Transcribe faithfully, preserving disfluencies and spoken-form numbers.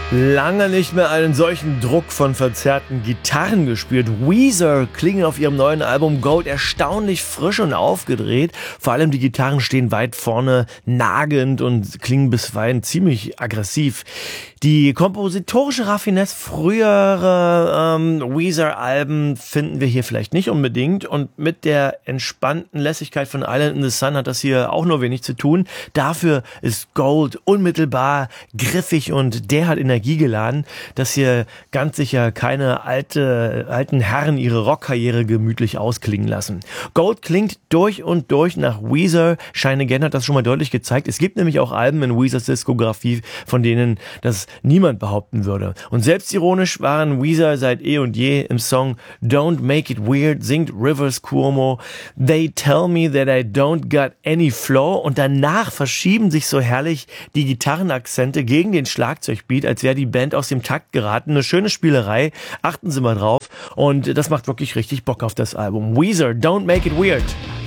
Lange nicht mehr einen solchen Druck von verzerrten Gitarren gespürt. Weezer klingen auf ihrem neuen Album Gold erstaunlich frisch und aufgedreht. Vor allem die Gitarren stehen weit vorne nagend und klingen bisweilen ziemlich aggressiv. Die kompositorische Raffinesse früherer ähm, Weezer-Alben finden wir hier vielleicht nicht unbedingt. Und mit der entspannten Lässigkeit von Island in the Sun hat das hier auch nur wenig zu tun. Dafür ist Gold unmittelbar griffig und derart energiegeladen, dass hier ganz sicher keine alte, alten Herren ihre Rockkarriere gemütlich ausklingen lassen. Gold klingt durch und durch nach Weezer. Shine Again hat das schon mal deutlich gezeigt. Es gibt nämlich auch Alben in Weezers Diskografie, von denen das niemand behaupten würde. Und selbstironisch waren Weezer seit eh und je. Im Song Don't Make It Weird singt Rivers Cuomo: They tell me that I don't got any flow. Und danach verschieben sich so herrlich die Gitarrenakzente gegen den Schlagzeugbeat, als wäre die Band aus dem Takt geraten. Eine schöne Spielerei. Achten Sie mal drauf. Und das macht wirklich richtig Bock auf das Album. Weezer, Don't Make It Weird.